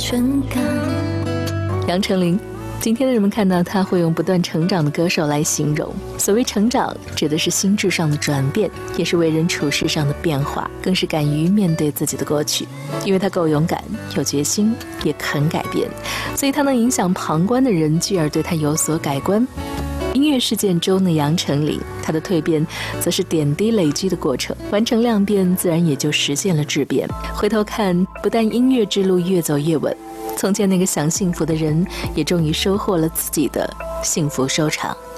纯感。 杨丞琳，今天的人们看到他会用不断成长的歌手来形容。所谓成长，指的是心智上的转变，也是为人处事上的变化，更是敢于面对自己的过去。因为他够勇敢，有决心，也肯改变，所以他能影响旁观的人，继而对他有所改观。音乐事件中的杨丞琳，他的蜕变则是点滴累积的过程，完成量变，自然也就实现了质变。回头看，不但音乐之路越走越稳，从前那个想幸福的人，也终于收获了自己的幸福收场。